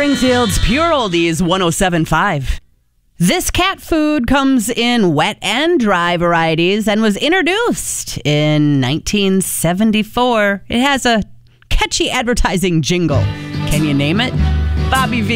Springfield's Pure Oldies 107.5. This cat food comes in wet and dry varieties and was introduced in 1974. It has a catchy advertising jingle. Can you name it? Bobby V.